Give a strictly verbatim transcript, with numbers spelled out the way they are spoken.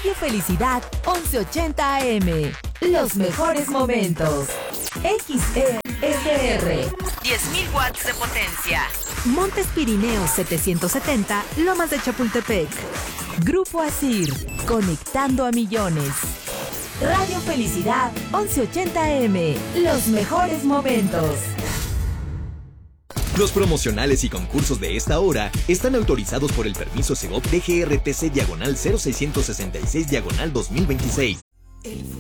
Radio Felicidad once ochenta A M. Los mejores momentos. X E S R. diez mil watts de potencia. Montes Pirineos setecientos setenta, Lomas de Chapultepec. Grupo Asir, conectando a millones. Radio Felicidad once ochenta A M. Los mejores momentos. Los promocionales y concursos de esta hora están autorizados por el permiso Segov D G R T C diagonal cero seiscientos sesenta y seis diagonal dos mil veintiséis. El